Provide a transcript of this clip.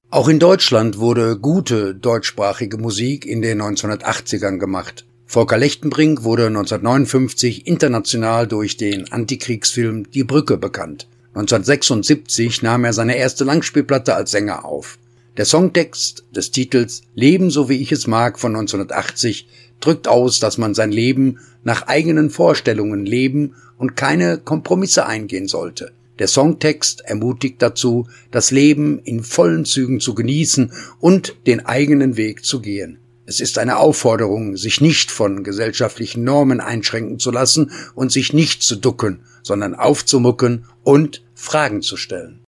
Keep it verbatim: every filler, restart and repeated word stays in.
Auch in Deutschland wurde gute deutschsprachige Musik in den neunzehnhundertachtzigern gemacht. Volker Lechtenbrink wurde neunzehnhundertneunundfünfzig international durch den Antikriegsfilm Die Brücke bekannt. neunzehnhundertsechsundsiebzig nahm er seine erste Langspielplatte als Sänger auf. Der Songtext des Titels »Leben, so wie ich es mag« von neunzehnhundertachtzig drückt aus, dass man sein Leben nach eigenen Vorstellungen leben und keine Kompromisse eingehen sollte. Der Songtext ermutigt dazu, das Leben in vollen Zügen zu genießen und den eigenen Weg zu gehen. Es ist eine Aufforderung, sich nicht von gesellschaftlichen Normen einschränken zu lassen und sich nicht zu ducken, sondern aufzumucken und Fragen zu stellen.